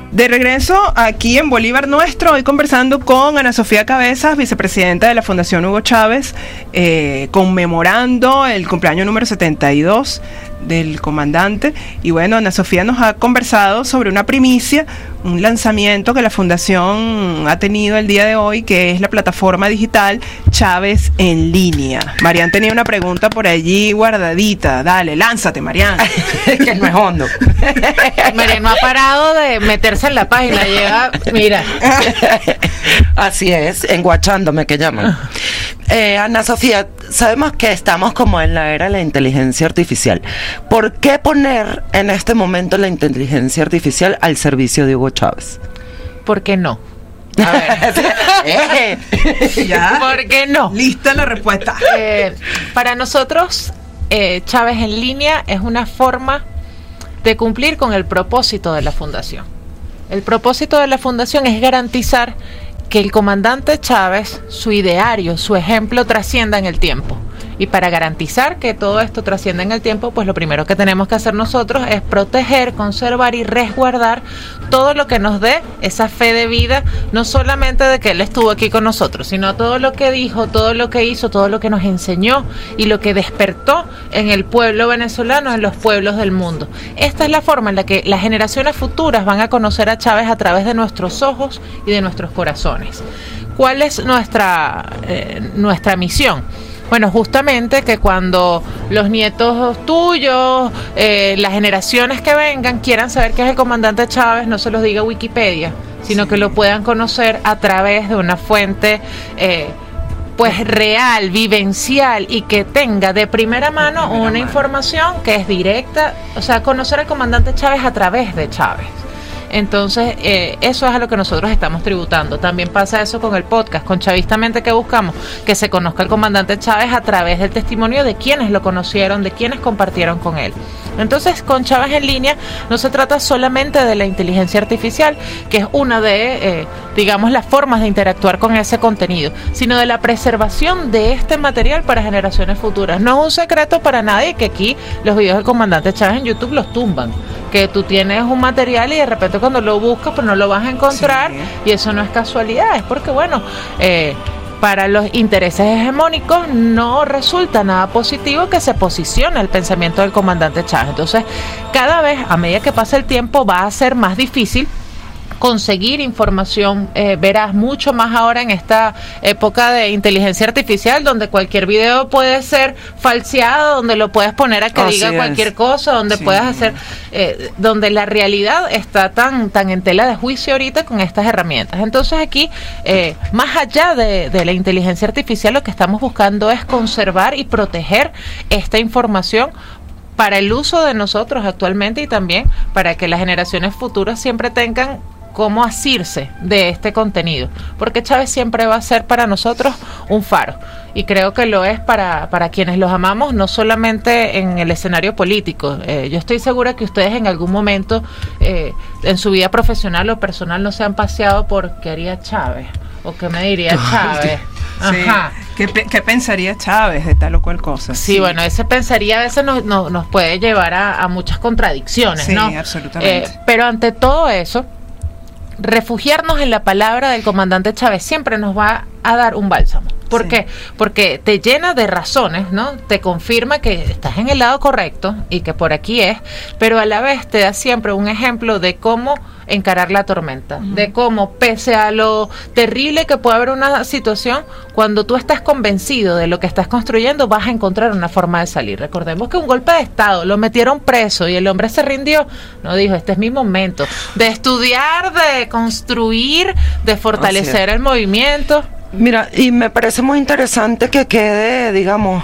De regreso aquí en Bolívar Nuestro, hoy conversando con Ana Sofía Cabezas, vicepresidenta de la Fundación Hugo Chávez, conmemorando el cumpleaños número 72 del comandante. Y bueno, Ana Sofía nos ha conversado sobre una primicia, un lanzamiento que la Fundación ha tenido el día de hoy, que es la plataforma digital Chávez en línea. Marian tenía una pregunta por allí guardadita. Dale, lánzate, Marian. Que no es hondo. Marian no ha parado de meterse en la página. Llega, mira. Así es, enguachándome que llaman. Ana Sofía, sabemos que estamos como en la era de la inteligencia artificial. ¿Por qué poner en este momento la inteligencia artificial al servicio de Hugo Chávez? ¿Por qué no? A ver. ¿Ya? ¿Por qué no? Lista la respuesta. Para nosotros, Chávez en línea es una forma de cumplir con el propósito de la Fundación. El propósito de la Fundación es garantizar que el comandante Chávez, su ideario, su ejemplo trascienda en el tiempo. Y para garantizar que todo esto trascienda en el tiempo, pues lo primero que tenemos que hacer nosotros es proteger, conservar y resguardar todo lo que nos dé esa fe de vida, no solamente de que él estuvo aquí con nosotros, sino todo lo que dijo, todo lo que hizo, todo lo que nos enseñó y lo que despertó en el pueblo venezolano, en los pueblos del mundo. Esta es la forma en la que las generaciones futuras van a conocer a Chávez a través de nuestros ojos y de nuestros corazones. ¿Cuál es nuestra misión? Bueno, justamente que cuando los nietos tuyos, las generaciones que vengan, quieran saber qué es el comandante Chávez, no se los diga Wikipedia, sino que lo puedan conocer a través de una fuente pues real, vivencial, y que tenga de primera mano una información que es directa, o sea, conocer al comandante Chávez a través de Chávez. Entonces, eso es a lo que nosotros estamos tributando. También pasa eso con el podcast, con Chavistamente, que buscamos que se conozca el comandante Chávez a través del testimonio de quienes lo conocieron, de quienes compartieron con él. Entonces, con Chávez en línea no se trata solamente de la inteligencia artificial, que es una de, digamos, las formas de interactuar con ese contenido, sino de la preservación de este material para generaciones futuras. No es un secreto para nadie que aquí los videos del comandante Chávez en YouTube los tumban, que tú tienes un material y de repente cuando lo buscas pues no lo vas a encontrar, sí. Y eso no es casualidad, es porque bueno, para los intereses hegemónicos no resulta nada positivo que se posicione el pensamiento del comandante Chávez. Entonces, cada vez, a medida que pasa el tiempo, va a ser más difícil conseguir información veraz, mucho más ahora en esta época de inteligencia artificial, donde cualquier video puede ser falseado, donde lo puedes poner a que diga cualquier cosa, donde puedes hacer, donde la realidad está tan en tela de juicio ahorita con estas herramientas. Entonces aquí, más allá de la inteligencia artificial, lo que estamos buscando es conservar y proteger esta información para el uso de nosotros actualmente y también para que las generaciones futuras siempre tengan cómo asirse de este contenido, porque Chávez siempre va a ser para nosotros un faro, y creo que lo es para quienes los amamos, no solamente en el escenario político. Yo estoy segura que ustedes en algún momento en su vida profesional o personal no se han paseado por qué haría Chávez o qué me diría Chávez. Ajá. Sí. ¿Qué pensaría Chávez de tal o cual cosa? Sí, bueno, ese pensaría a veces nos puede llevar a muchas contradicciones, sí, ¿no? Absolutamente. Pero ante todo eso, refugiarnos en la palabra del comandante Chávez siempre nos va a dar un bálsamo. ¿Por qué? Porque te llena de razones, ¿no? Te confirma que estás en el lado correcto y que por aquí es, pero a la vez te da siempre un ejemplo de cómo encarar la tormenta, de cómo, pese a lo terrible que puede haber una situación, cuando tú estás convencido de lo que estás construyendo, vas a encontrar una forma de salir. Recordemos que un golpe de Estado, lo metieron preso y el hombre se rindió. No, dijo, este es mi momento de estudiar, de construir, de fortalecer el movimiento. Mira, y me parece muy interesante que quede, digamos,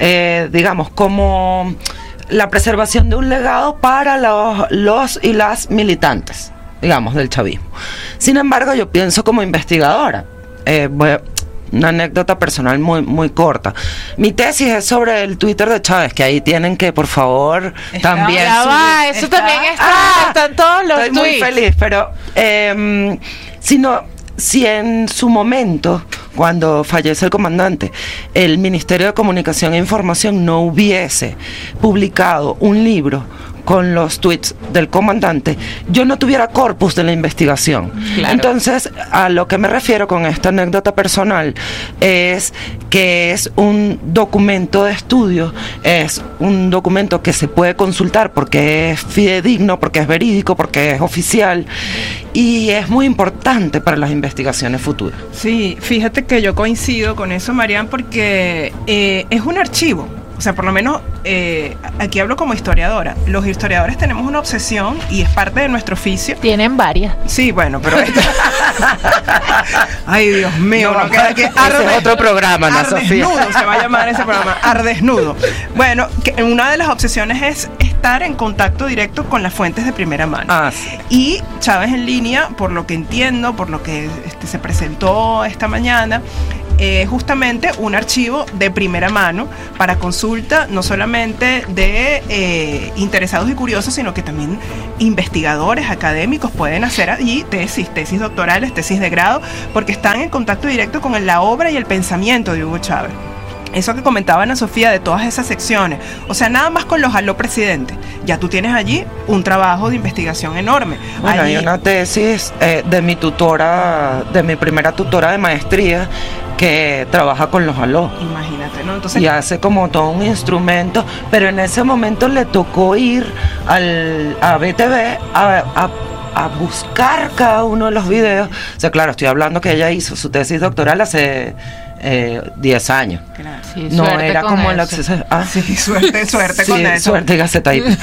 como la preservación de un legado para los y las militantes, digamos, del chavismo. Sin embargo, yo pienso como investigadora, una anécdota personal muy corta. Mi tesis es sobre el Twitter de Chávez, que ahí tienen que, por favor, también... Eso también están todos los tweets. Estoy muy feliz, pero si en su momento, cuando fallece el comandante, el Ministerio de Comunicación e Información no hubiese publicado un libro con los tweets del comandante, yo no tuviera corpus de la investigación. Claro. Entonces, a lo que me refiero con esta anécdota personal es que es un documento de estudio, es un documento que se puede consultar porque es fidedigno, porque es verídico, porque es oficial y es muy importante para las investigaciones futuras. Sí, fíjate que yo coincido con eso, Marian, porque es un archivo. O sea, por lo menos aquí hablo como historiadora. Los historiadores tenemos una obsesión y es parte de nuestro oficio. Tienen varias. Sí, bueno, pero ay, Dios mío, No, no queda que ese es otro programa, Ana Sofía. Ardesnudo se va a llamar ese programa, Ardesnudo. Bueno, que una de las obsesiones es estar en contacto directo con las fuentes de primera mano. Ah, sí. Y Chávez en línea, por lo que entiendo, por lo que se presentó esta mañana, justamente un archivo de primera mano para consulta no solamente de interesados y curiosos, sino que también investigadores, académicos pueden hacer allí tesis doctorales, tesis de grado, porque están en contacto directo con la obra y el pensamiento de Hugo Chávez. Eso que comentaba Ana Sofía de todas esas secciones, o sea, nada más con los aló presidente, ya tú tienes allí un trabajo de investigación enorme. Bueno, allí, hay una tesis de mi tutora, de mi primera tutora de maestría, que trabaja con los aló. imagínate, ¿no? Entonces, Y hace como todo un instrumento, pero en ese momento le tocó ir a BTV a buscar cada uno de los videos. O sea, claro, estoy hablando que ella hizo su tesis doctoral hace 10 años. claro. Sí, No suerte era con como el eso. acceso. Sí, suerte Sí, con eso. suerte y gacetadita.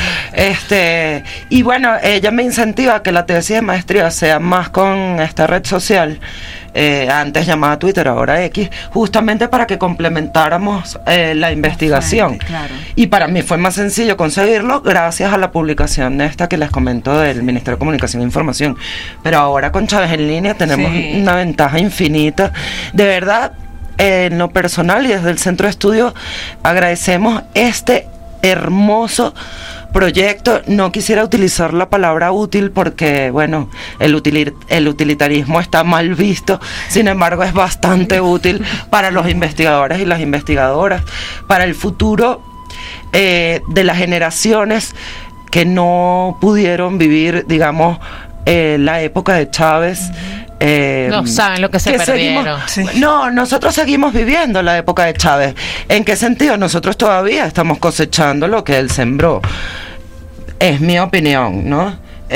Y bueno, ella me incentiva a que la tesis de maestría sea más con esta red social, antes llamada Twitter, ahora X, justamente para que complementáramos la investigación. Claro. Y para mí fue más sencillo conseguirlo gracias a la publicación esta que les comento del Ministerio de Comunicación e Información. Pero ahora con Chávez en línea tenemos Sí. una ventaja infinita. De verdad, en lo personal y desde el Centro de Estudio agradecemos este hermoso proyecto. No quisiera utilizar la palabra útil porque, bueno, el utilitarismo está mal visto. Sin embargo, es bastante útil para los investigadores y las investigadoras, para el futuro de las generaciones que no pudieron vivir, digamos, la época de Chávez. No saben lo que se perdieron. No, nosotros seguimos viviendo la época de Chávez. ¿En qué sentido? Nosotros todavía estamos cosechando lo que él sembró. Es mi opinión, ¿no?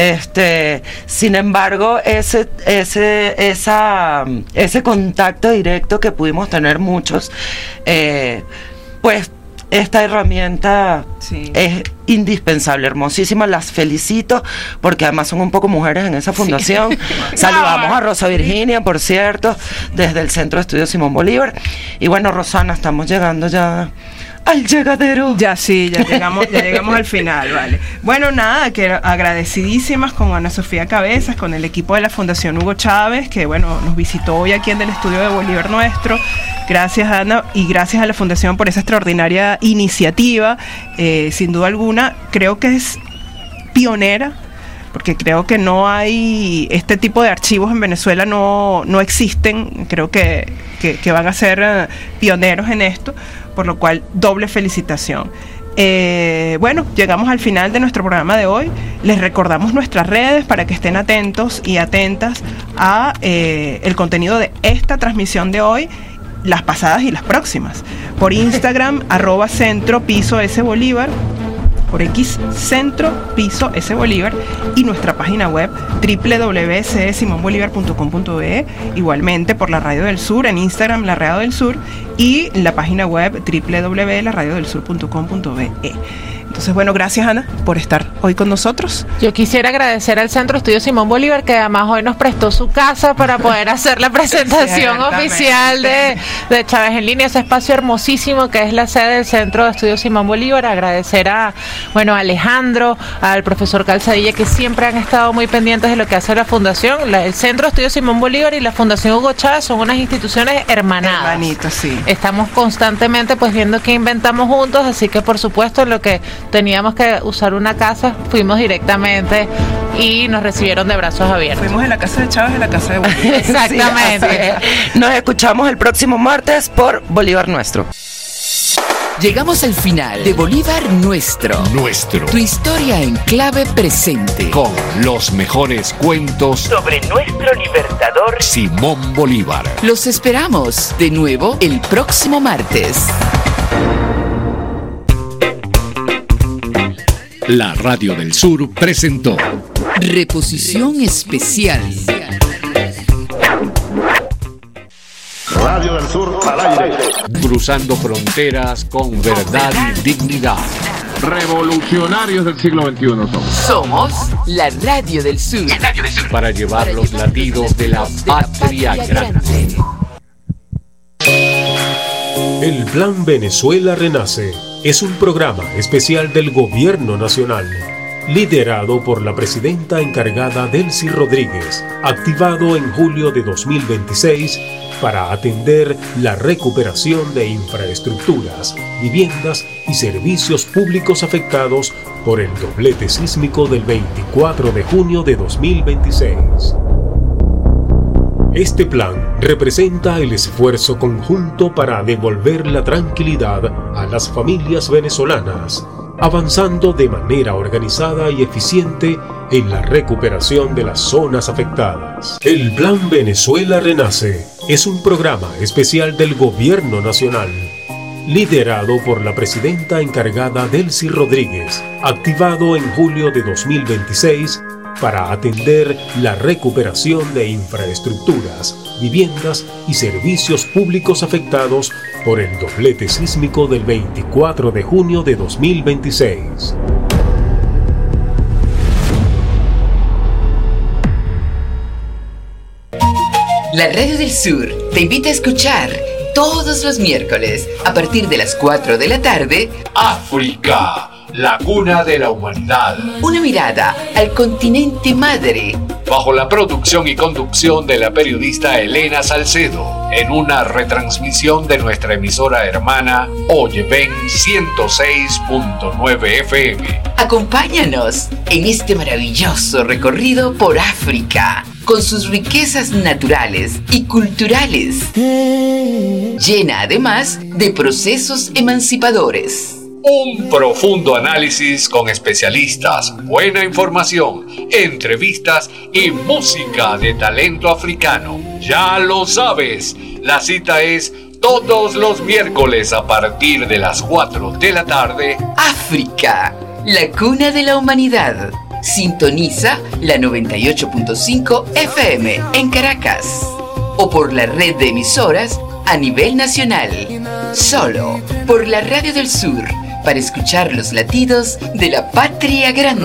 Sin embargo, ese contacto directo que pudimos tener muchos, pues esta herramienta Sí. es indispensable, hermosísima, las felicito porque además son un poco mujeres en esa fundación. Saludamos a Rosa Virginia, por cierto, desde el Centro de Estudios Simón Bolívar. Y bueno, Rosana, estamos llegando ya al llegadero. Ya sí, ya llegamos al final, vale. Bueno, nada, que agradecidísimas con Ana Sofía Cabezas, con el equipo de la Fundación Hugo Chávez, que bueno, nos visitó hoy aquí en el estudio de Bolívar Nuestro. Gracias, Ana, y gracias a la Fundación por esa extraordinaria iniciativa. Sin duda alguna, creo que es pionera, porque creo que no hay este tipo de archivos en Venezuela, no existen. Creo que van a ser pioneros en esto, por lo cual doble felicitación. Bueno, llegamos al final de nuestro programa de hoy. Les recordamos nuestras redes para que estén atentos y atentas a el contenido de esta transmisión de hoy, las pasadas y las próximas. Por Instagram, @centro_S_Bolívar, por X, centro_S_Bolívar, y nuestra página web www.simonbolivar.com.be, igualmente por La Radio del Sur, en Instagram La Radio del Sur, y la página web www.laradiodelsur.com.be. Entonces, bueno, gracias, Ana, por estar hoy con nosotros. Yo quisiera agradecer al Centro Estudio Simón Bolívar, que además hoy nos prestó su casa para poder hacer la presentación oficial de Chávez en línea, ese espacio hermosísimo que es la sede del Centro de Estudio Simón Bolívar. Agradecer a Alejandro, al profesor Calzadilla, que siempre han estado muy pendientes de lo que hace la Fundación. El Centro de Estudio Simón Bolívar y la Fundación Hugo Chávez son unas instituciones hermanadas. Hermanitos, sí. Estamos constantemente pues viendo qué inventamos juntos, así que por supuesto en lo que teníamos que usar una casa, fuimos directamente y nos recibieron de brazos abiertos. Fuimos de la casa de Chávez a la casa de Bolívar. Exactamente. Sí, nos escuchamos el próximo martes por Bolívar Nuestro. Llegamos al final de Bolívar Nuestro. Tu historia en clave presente. Con los mejores cuentos sobre nuestro libertador Simón Bolívar. Los esperamos de nuevo el próximo martes. La Radio del Sur presentó Reposición Especial. Radio del Sur al aire. Cruzando fronteras con verdad y dignidad. Revolucionarios del siglo XXI Somos la Radio del Sur. Para llevar los latidos de la patria grande. El Plan Venezuela Renace es un programa especial del Gobierno Nacional, liderado por la presidenta encargada Delcy Rodríguez, activado en julio de 2026 para atender la recuperación de infraestructuras, viviendas y servicios públicos afectados por el doblete sísmico del 24 de junio de 2026. Este plan representa el esfuerzo conjunto para devolver la tranquilidad a las familias venezolanas, avanzando de manera organizada y eficiente en la recuperación de las zonas afectadas. El Plan Venezuela Renace es un programa especial del Gobierno Nacional, liderado por la presidenta encargada Delcy Rodríguez, activado en julio de 2026 para atender la recuperación de infraestructuras, viviendas y servicios públicos afectados por el doblete sísmico del 24 de junio de 2026. La Radio del Sur te invita a escuchar todos los miércoles a partir de las 4 de la tarde África, la cuna de la humanidad. Una mirada al continente madre. Bajo la producción y conducción de la periodista Elena Salcedo, en una retransmisión de nuestra emisora hermana Oyeven 106.9 FM. Acompáñanos en este maravilloso recorrido por África, con sus riquezas naturales y culturales, llena además de procesos emancipadores. Un profundo análisis con especialistas, buena información, entrevistas y música de talento africano. Ya lo sabes, la cita es todos los miércoles a partir de las 4 de la tarde. África, la cuna de la humanidad. Sintoniza la 98.5 FM en Caracas o por la red de emisoras a nivel nacional. Solo por la Radio del Sur, para escuchar los latidos de la patria grande.